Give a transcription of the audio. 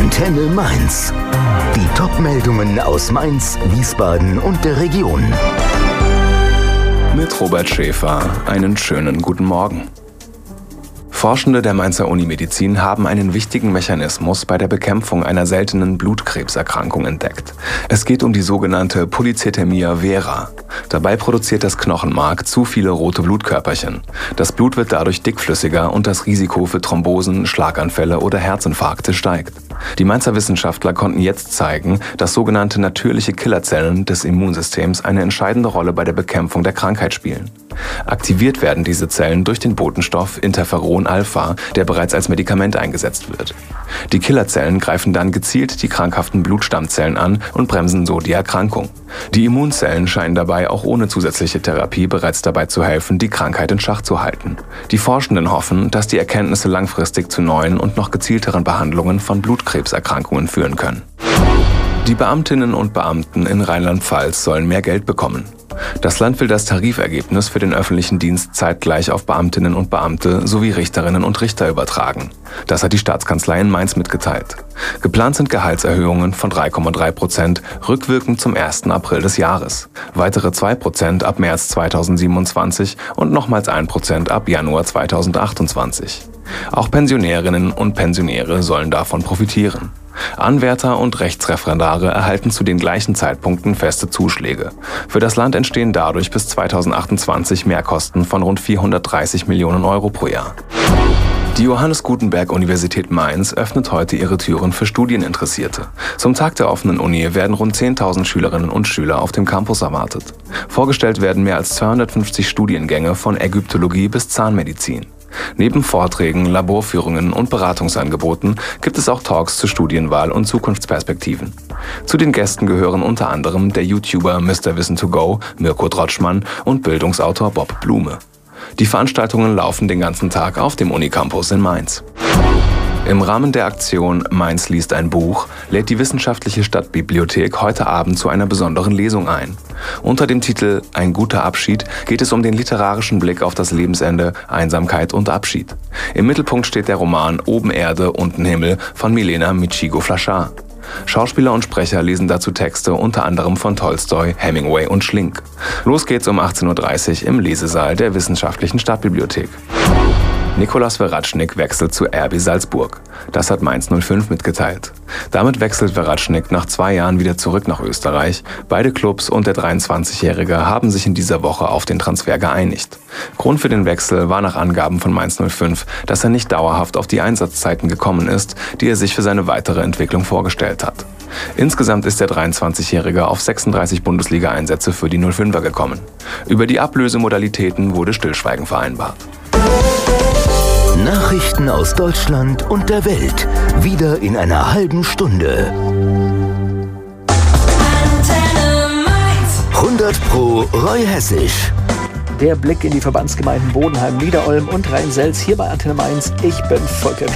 Antenne Mainz. Die Top-Meldungen aus Mainz, Wiesbaden und der Region. Mit Robert Schäfer. Einen schönen guten Morgen. Forschende der Mainzer Unimedizin haben einen wichtigen Mechanismus bei der Bekämpfung einer seltenen Blutkrebserkrankung entdeckt. Es geht um die sogenannte Polycythämia vera. Dabei produziert das Knochenmark zu viele rote Blutkörperchen. Das Blut wird dadurch dickflüssiger und das Risiko für Thrombosen, Schlaganfälle oder Herzinfarkte steigt. Die Mainzer Wissenschaftler konnten jetzt zeigen, dass sogenannte natürliche Killerzellen des Immunsystems eine entscheidende Rolle bei der Bekämpfung der Krankheit spielen. Aktiviert werden diese Zellen durch den Botenstoff Interferon-Alpha, der bereits als Medikament eingesetzt wird. Die Killerzellen greifen dann gezielt die krankhaften Blutstammzellen an und bremsen so die Erkrankung. Die Immunzellen scheinen dabei auch ohne zusätzliche Therapie bereits dabei zu helfen, die Krankheit in Schach zu halten. Die Forschenden hoffen, dass die Erkenntnisse langfristig zu neuen und noch gezielteren Behandlungen von Blutkrebserkrankungen führen können. Die Beamtinnen und Beamten in Rheinland-Pfalz sollen mehr Geld bekommen. Das Land will das Tarifergebnis für den öffentlichen Dienst zeitgleich auf Beamtinnen und Beamte sowie Richterinnen und Richter übertragen. Das hat die Staatskanzlei in Mainz mitgeteilt. Geplant sind Gehaltserhöhungen von 3,3%, rückwirkend zum 1. April des Jahres. Weitere 2% ab März 2027 und nochmals 1% ab Januar 2028. Auch Pensionärinnen und Pensionäre sollen davon profitieren. Anwärter und Rechtsreferendare erhalten zu den gleichen Zeitpunkten feste Zuschläge. Für das Land entstehen dadurch bis 2028 Mehrkosten von rund 430 Millionen Euro pro Jahr. Die Johannes Gutenberg-Universität Mainz öffnet heute ihre Türen für Studieninteressierte. Zum Tag der offenen Uni werden rund 10.000 Schülerinnen und Schüler auf dem Campus erwartet. Vorgestellt werden mehr als 250 Studiengänge von Ägyptologie bis Zahnmedizin. Neben Vorträgen, Laborführungen und Beratungsangeboten gibt es auch Talks zur Studienwahl und Zukunftsperspektiven. Zu den Gästen gehören unter anderem der YouTuber Mr. Wissen to Go, Mirko Drotschmann und Bildungsautor Bob Blume. Die Veranstaltungen laufen den ganzen Tag auf dem Unicampus in Mainz. Im Rahmen der Aktion Mainz liest ein Buch lädt die Wissenschaftliche Stadtbibliothek heute Abend zu einer besonderen Lesung ein. Unter dem Titel Ein guter Abschied geht es um den literarischen Blick auf das Lebensende, Einsamkeit und Abschied. Im Mittelpunkt steht der Roman Oben Erde, unten Himmel von Milena Michigo-Flaschar. Schauspieler und Sprecher lesen dazu Texte unter anderem von Tolstoi, Hemingway und Schlink. Los geht's um 18.30 Uhr im Lesesaal der Wissenschaftlichen Stadtbibliothek. Nicolas Veratschnik wechselt zu RB Salzburg. Das hat Mainz 05 mitgeteilt. Damit wechselt Veratschnik nach 2 Jahren wieder zurück nach Österreich. Beide Clubs und der 23-Jährige haben sich in dieser Woche auf den Transfer geeinigt. Grund für den Wechsel war nach Angaben von Mainz 05, dass er nicht dauerhaft auf die Einsatzzeiten gekommen ist, die er sich für seine weitere Entwicklung vorgestellt hat. Insgesamt ist der 23-Jährige auf 36 Bundesliga-Einsätze für die 05er gekommen. Über die Ablösemodalitäten wurde Stillschweigen vereinbart. Nachrichten aus Deutschland und der Welt. Wieder in einer halben Stunde. 100 Pro Roy Hessisch. Der Blick in die Verbandsgemeinden Bodenheim, Niederolm und Rhein-Selz hier bei Antenne Mainz. Ich bin Volker